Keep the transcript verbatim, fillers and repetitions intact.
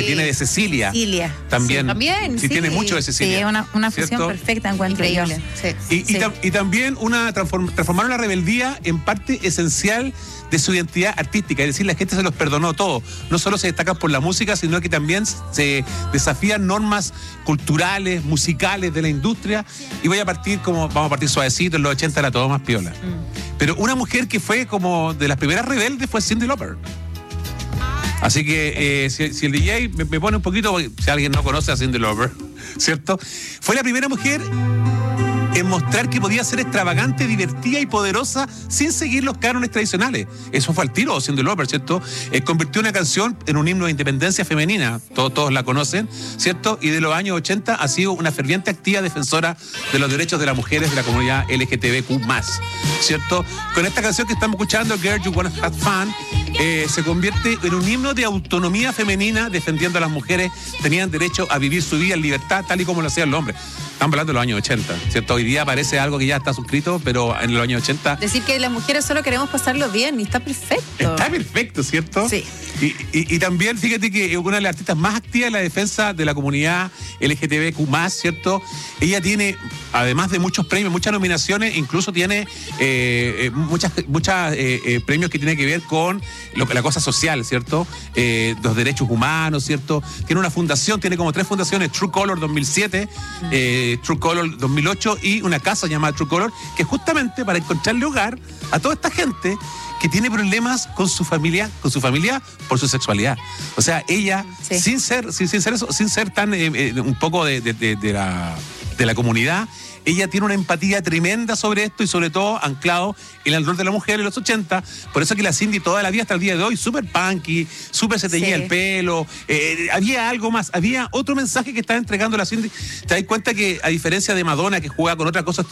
tiene de Cecilia. Cecilia. También. Sí, también, sí, sí. tiene mucho de Cecilia. Sí, una, una fusión ¿cierto? perfecta, encuentro yo. Increíble. Sí. Y, y, Sí. tam- y también una transform- transformaron la rebeldía en parte esencial de su identidad artística, es decir, la gente se los perdonó todo. No solo se destacan por la música, sino que también se desafían normas culturales, musicales de la industria. Y voy a partir como, vamos a partir suavecito, en los ochenta era todo más piola. Mm. Pero una mujer que fue como de las primeras rebeldes fue Cyndi Lauper. Así que eh, si, si el D J me, me pone un poquito, si alguien no conoce a Cyndi Lauper, ¿cierto? Fue la primera mujer en mostrar que podía ser extravagante, divertida y poderosa sin seguir los cánones tradicionales. Eso fue al tiro, Cyndi Lauper, ¿cierto? Eh, convirtió una canción en un himno de independencia femenina, todos, todos la conocen, ¿cierto? Y de los años ochenta ha sido una ferviente activa defensora de los derechos de las mujeres de la comunidad L G T B Q más, ¿cierto? Con esta canción que estamos escuchando, Girl, You Wanna Have Fun, eh, se convierte en un himno de autonomía femenina, defendiendo a las mujeres, tenían derecho a vivir su vida en libertad, tal y como lo hacían los hombres. Estamos hablando de los años ochenta, ¿cierto? Hoy día parece algo que ya está suscrito, pero en los años ochenta... Decir que las mujeres solo queremos pasarlo bien y está perfecto. Está perfecto, ¿cierto? Sí. Y, y, y también, fíjate que es una de las artistas más activas en la defensa de la comunidad L G T B Q más, ¿cierto? Ella tiene, además de muchos premios, muchas nominaciones, incluso tiene eh, eh, muchas, muchas eh, eh, premios que tienen que ver con lo, la cosa social, ¿cierto? Eh, los derechos humanos, ¿cierto? Tiene una fundación, tiene como tres fundaciones, True Color dos mil siete, eh, True Color dos mil ocho y una casa llamada True Color, que es justamente para encontrarle hogar a toda esta gente que tiene problemas con su familia, con su familia por su sexualidad. O sea, ella, Sí. sin ser, sin, sin ser eso, sin ser tan eh, eh, un poco de, de, de, de la, de la comunidad, ella tiene una empatía tremenda sobre esto y sobre todo anclado en el rol de la mujer en los ochenta. Por eso que la Cyndi toda la vida hasta el día de hoy, súper punky, súper se teñía Sí. el pelo, eh, había algo más, había otro mensaje que estaba entregando la Cyndi. Te das cuenta que a diferencia de Madonna que juega con otras cosas